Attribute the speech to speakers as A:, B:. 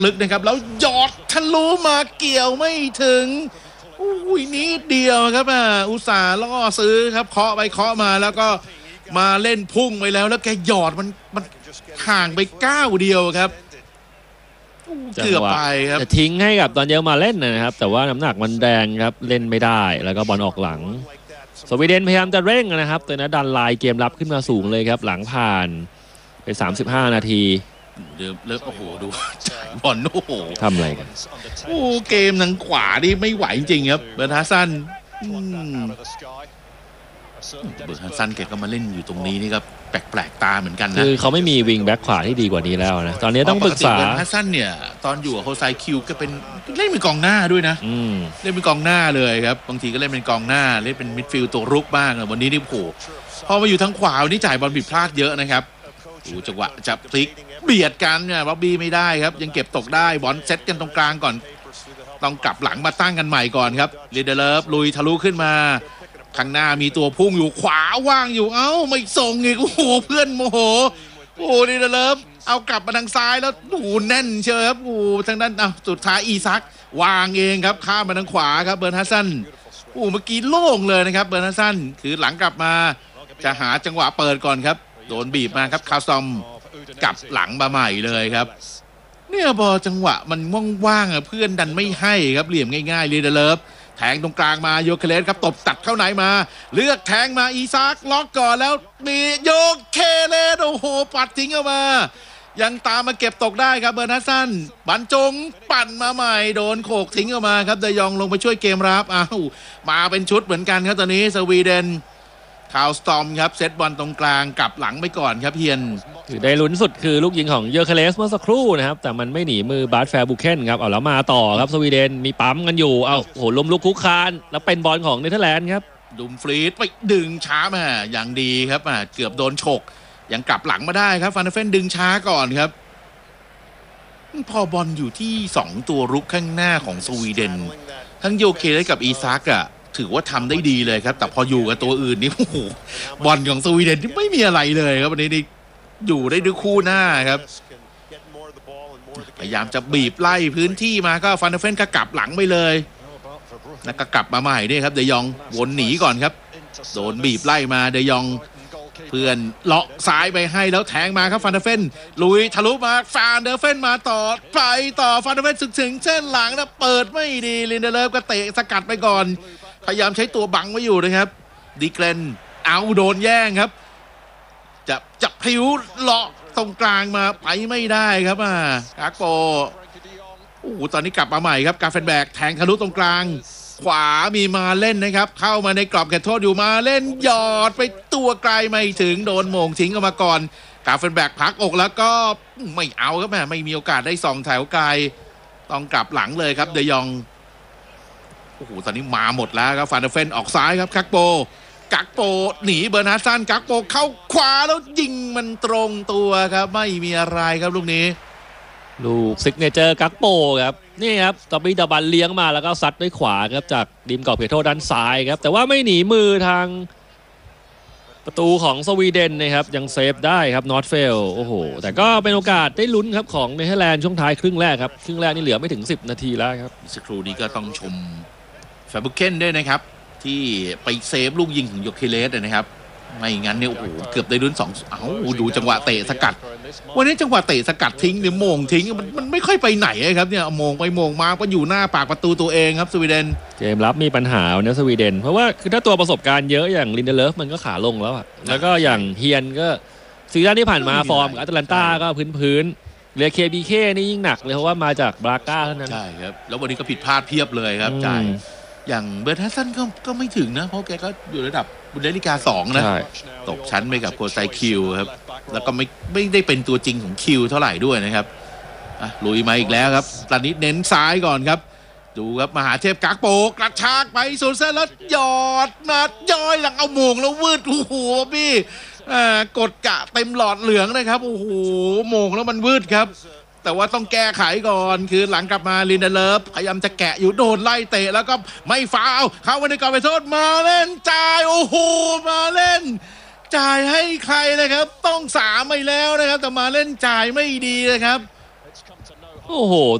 A: ลึกนะครับแล้วหยอดทะลุมาเกี่ยวไม่ถึงอุ้ยนิดเดียวครับอุตส่าห์ล่อซื้อครับเคาะไปเคาะมาแล้วก็มาเล่นพุ่งไปแล้วแกหยอดมันห่างไปก้าวเดียวครับเกือบไปครับ
B: จะทิ้งให้กับตอนเยอะมาเล่นนะครับแต่ว่าน้ำหนักมันแรงครับเล่นไม่ได้แล้วก็บอลออกหลังสวีเดนพยายามจะเร่งนะครับแต่นะดันไลน์เกมรับขึ้นมาสูงเลยครับหลังผ่านไป35 นาที
A: เลิกโอ้โหดูบอลโอ้โห
B: ทำอะไรกัน
A: โอ้เกมทางขวานี่ไม่ไหวจริงครับเบอร์ทัสซันแกก็มาเล่นอยู่ตรงนี้นี่ครับแปลกตาเหมือนกันนะ
B: คือเขาไม่มีวิงแบ็คขวาที่ดีกว่านี้แล้วนะตอนนี้ต้องปรึกษา
A: เบอร์ทัสซันเนี่ยตอนอยู่กับโฮไซคิวก็เป็นเล่นเป็นกองหน้าด้วยนะเล่นเป็นกองหน้าเลยครับบางทีก็เล่นเป็นกองหน้าเล่นเป็นมิดฟิลด์ตัวรุกบ้างวันนี้นี่โผล่พอมาอยู่ทางขวาวันนี้จ่ายบอลผิดพลาดเยอะนะครับจังหวะจะพลิกเบียดกันเนี่ยบ๊อบบี้ไม่ได้ครับยังเก็บตกได้บอลเซตกันตรงกลางก่อนต้องกลับหลังมาตั้งกันใหม่ก่อนครับลีเดเลฟลุยทะลุขึ้นมาข้างหน้ามีตัวพุ่งอยู่ขวาว่างอยู่ไม่ส่งอีกโอ้โหเพื่อนโมโหโอ้ลีเดเลฟเอากลับมาทางซ้ายแล้วโอ้แน่นเชียวครับโอ้ทางด้านสุดท้ายอีซักวางเองครับข้ามมาทางขวาครับเบอร์ทัสซันโอ้เมื่อกี้โล่งเลยนะครับเบอร์ทัสซันคือหลังกลับมาจะหาจังหวะเปิดก่อนครับโดนบีบมาครับคาซอมกลับหลังมาใหม่เลยครับเนี่ยพอจังหวะมันว่างๆเพื่อนดันไม่ให้ครับเหลี่ยมง่ายๆลีเดเลฟแทงตรงกลางมาโยเคเลสครับตบตัดเข้าไหนมาเลือกแทงมาอีซักล็อกก่อนแล้วมีโยเคเลสโอ้โหปัดทิ้งออกมายังตามมาเก็บตกได้ครับเบอร์นัสซันบรรจงปั่นมาใหม่โดนโขกทิ้งออกมาครับเดยองลงไปช่วยเกมรับมาเป็นชุดเหมือนกันครับตอนนี้สวีเดนคาวสตอมครับเซตบอลตรงกลางกลับหลังไปก่อนครับเฮียน
B: ได้ลุ้นสุดคือลูกยิงของเยอร์เคเลสเมื่อสักครู่นะครับแต่มันไม่หนีมือบาร์แฟร์บุเคนครับเอาแล้วมาต่อครับสวีเดนมีปั๊มกันอยู่โหล้มลุกคุกคานแล้วเป็นบอลของเนเธอร์แลนด์ครับ
A: ดุมฟรีดไปดึงช้ามาอย่างดีครับเกือบโดนฉกยังกลับหลังมาได้ครับฟานเดเฟนดึงช้าก่อนครับพอบอลอยู่ที่2ตัวรุกข้างหน้าของสวีเดนทั้งโยเคเลสกับอีซักถือว่าทำได้ดีเลยครับแต่พออยู่กับตัวอื่นนี่โอ้โหบอลของสวีเดนที่ไม่มีอะไรเลยครับวันนี้นี่อยู่ได้ด้วยคู่หน้าครับพยายามจะบีบไล่พื้นที่มาก็ฟันเดเฟนก็กลับหลังไปเลยแล้วก็กลับมาใหม่นี่ครับเดยองวนหนีก่อนครับโดนบีบไล่มาเดยองเพื่อนเลาะซ้ายไปให้แล้วแทงมาครับฟันเดเฟนลุยทะลุมาฟันเดเฟนมาต่อไปต่อฟันเดเฟนถึงเส้นหลังแล้วเปิดไม่ดีลินเดเลฟก็เตะสกัดไปก่อนพยายามใช้ตัวบังไว้อยู่นะครับดีเกรนโดนแย่งครับจะพลิ้วเลาะตรงกลางมาไปไม่ได้ครับกากโปโอ้โหตอนนี้กลับมาใหม่ครับกาเฟนแบกแทงทะลุตรงกลางขวามีมาเล่นนะครับเข้ามาในกรอบเขตโทษอยู่มาเล่นหยอดไปตัวไกลไม่ถึงโดนโมงทิ้งออกมาก่อนกาเฟนแบกพักอกแล้วก็ไม่เอาครับไม่มีโอกาสได้ส่องแถวไกลต้องกลับหลังเลยครับเดยองโอ้โหตอนนี้มาหมดแล้วครับฟานเดเฟนออกซ้ายครับกักโปหนีเบอร์นาซันกักโปเข้าขวาแล้วยิงมันตรงตัวครับไม่มีอะไรครับลูกนี้
B: ลูกซิกเนเจอร์กักโปครับนี่ครับตบบี้ตะบันเลี้ยงมาแล้วก็ซัดด้วยขวาครับจากริมกรอบเขตโทษด้านซ้ายครับแต่ว่าไม่หนีมือทางประตูของสวีเดนนะครับยังเซฟได้ครับนอตเฟลโอ้โหแต่ก็เป็นโอกาสได้ลุ้นครับของเนเธอร์แลนด์ช่วงท้ายครึ่งแรกครับครึ่งแรกนี่เหลือไม่ถึง10 นาทีแล้วครับ
A: สักครู่นี้ก็ต้องชมแฟบุเคนด้วยนะครับที่ไปเซฟลูกยิงของโยเคเลสนะครับไม่งั้นเนี่ยโอ้โหเกือบได้ลุ้น2ดูจังหวะเตะสกัดวันนี้จังหวะเตะสกัดทิ้งหรือโมงทิ้งมันไม่ค่อยไปไหนครับเนี่ยโมงไปโมงมาก็อยู่หน้าปากประตูตัวเองครับสวีเดน
B: เกมรับมีปัญหาเนี่ยสวีเดนเพราะว่าคือถ้าตัวประสบการณ์เยอะอย่างลินเดเลฟมันก็ขาลงแล้วแล้วก็อย่างเฮียนก็ซีซั่นที่ผ่านมาฟอร์มแอตแลนตาก็พื้นเหลือ KBK นี่ยิ่งหนักเลยเพราะว่ามาจากบราก้าเท่านั้น
A: ใช่ครับแล้ววันนี้ก็ผิดพลาดเพียบเลยครับจ่ายอย่างเบอร์ทัสซันก็ไม่ถึงนะเพราะแกก็อยู่ระดับบุนเดสลิกา2นะตกชั้นไปกับโคไซคิวครับแล้วก็ไม่ได้เป็นตัวจริงของคิวเท่าไหร่ด้วยนะครับลุยมาอีกแล้วครับตอนนี้เน้นซ้ายก่อนครับดูครับมหาเทพกักโปกระชากไปสุดเส้นแล้วหยอดมาย่อยหลังเอาโมงแล้ววืดโอ้โหพี่กดกะเต็มหลอดเหลืองนะครับโอ้โหโมงแล้วมันวืดครับแต่ว่าต้องแก้ไขก่อนคือหลังกลับมาลินเดเลฟพยายามจะแกะอยู่โดนไล่เตะแล้วก็ไม่ฟาวเข้ามาในกรอบเขตโทษมาเล่นจ่ายโอ้โหมาเล่นจ่ายให้ใครนะครับต้อง3ไปแล้วนะครับแต่มาเล่นจ่ายไม่ดีนะครับโ
B: โอ้โห